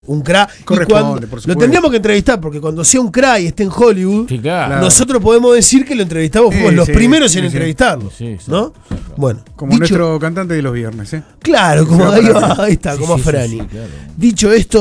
un cra. Y Corresponde, cuando, por lo supuesto. tendríamos que entrevistar, porque cuando sea un cra y esté en Hollywood, Sí, claro. nosotros podemos decir que lo entrevistamos, fuimos los sí, primeros en sí. entrevistarlo. Sí, sí, ¿No? sí, Bueno, Como nuestro cantante de los viernes, ¿eh? claro, como Se va ahí, para ahí está, Sí, como sí, sí, Frani. sí, claro. Dicho esto.